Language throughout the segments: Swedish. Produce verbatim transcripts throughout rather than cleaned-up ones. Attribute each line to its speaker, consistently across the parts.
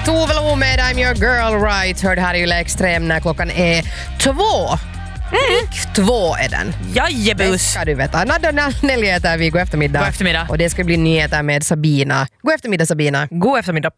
Speaker 1: Tove Lo med I'm your girl right. Hörde här i Yle Extrem när klockan är två. Mm. Två är den.
Speaker 2: Jajebus.
Speaker 1: Ska du veta. Nadda Nelly heter vi. God eftermiddag.
Speaker 2: God eftermiddag.
Speaker 1: Och det ska bli nyheter med Sabina. God eftermiddag Sabina.
Speaker 2: God eftermiddag.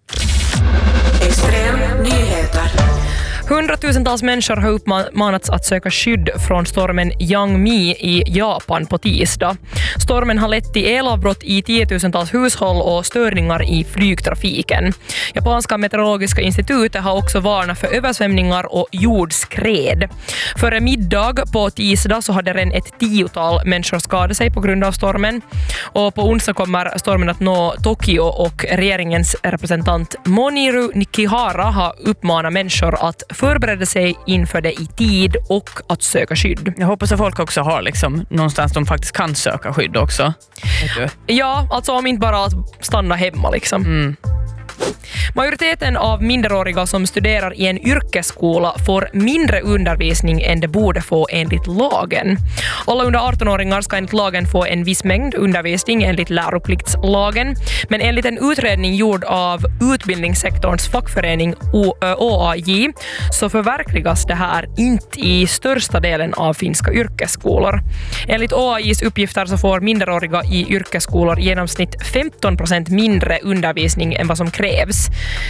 Speaker 3: Extrem nyheter.
Speaker 2: Hundratusentals människor har uppmanats att söka skydd från stormen Yang-mi i Japan på tisdag. Stormen har lett till elavbrott i tiotusentals hushåll och störningar i flygtrafiken. Japanska meteorologiska institutet har också varnat för översvämningar och jordskred. Före middag på tisdag så hade redan ett tiotal människor skadat sig på grund av stormen. Och på onsdag kommer stormen att nå Tokyo och regeringens representant Moniru Nikihara har uppmanat människor att förbereda sig inför det i tid och att söka skydd.
Speaker 4: Jag hoppas att folk också har liksom någonstans de faktiskt kan söka skydd också.
Speaker 2: Ja, alltså om inte bara att stanna hemma liksom.
Speaker 4: Mm.
Speaker 2: Majoriteten av minderåriga som studerar i en yrkesskola får mindre undervisning än de borde få enligt lagen. Alla under arton-åringar ska enligt lagen få en viss mängd undervisning enligt läropliktslagen, men enligt en utredning gjord av utbildningssektorns fackförening O A J så förverkligas det här inte i största delen av finska yrkesskolor. Enligt O A Js uppgifter så får minderåriga i yrkesskolor i genomsnitt femton procent mindre undervisning än vad som krävs.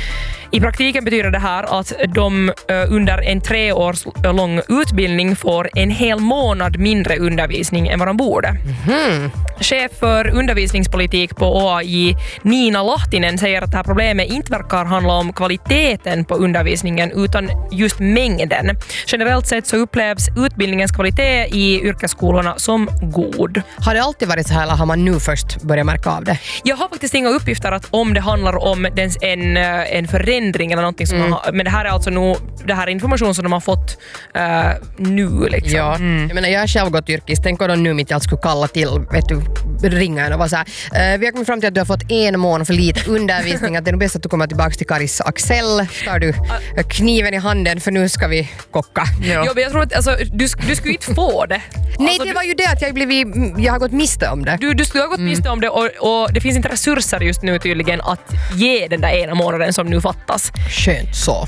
Speaker 2: I praktiken betyder det här att de under en tre års lång utbildning får en hel månad mindre undervisning än vad de borde.
Speaker 1: Mm.
Speaker 2: Chef för undervisningspolitik på O A J, Nina Lahtinen, säger att det här problemet inte verkar handla om kvaliteten på undervisningen utan just mängden. Generellt sett så upplevs utbildningens kvalitet i yrkesskolorna som god.
Speaker 1: Har det alltid varit så här eller har man nu först börjat märka av det?
Speaker 2: Jag har faktiskt inga uppgifter att om det handlar om en, en förändring eller någonting som mm. har, men det här är alltså nog det här är information som de har fått uh, nu liksom.
Speaker 1: Ja, mm. jag menar jag har själv gått yrkis. Tänk om de nu mitt i allt skulle kalla till, vet du, ringa en och vara så här. Uh, vi har kommit fram till att du har fått en månad för lite undervisning, att det är nog bäst att du kommer tillbaka till Karis Axel. Tar du uh, kniven i handen för nu ska vi kocka.
Speaker 2: Ja, ja men jag tror att alltså, du, du skulle inte få det.
Speaker 1: Nej,
Speaker 2: alltså,
Speaker 1: det var ju det att jag, blivit, jag har gått miste om det.
Speaker 2: Du, du skulle ha gått
Speaker 1: mm.
Speaker 2: miste om det och, och det finns inte resurser just nu tydligen att ge den där ena månaden som nu fattas.
Speaker 1: Skönt så.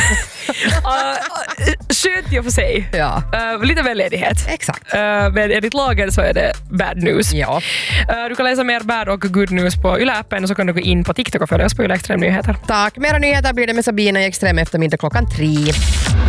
Speaker 2: uh, skönt jag får säga.
Speaker 1: Ja.
Speaker 2: Uh, lite väl ledighet.
Speaker 1: Exakt.
Speaker 2: Uh, men enligt lagen så är det bad news.
Speaker 1: Ja.
Speaker 2: Uh, du kan läsa mer bad och good news på Yle-appen och så kan du gå in på TikTok och följa oss på Yle Extrem Nyheter.
Speaker 1: Tack. Mera nyheter blir det med Sabina i Extrem eftermiddag klockan tre.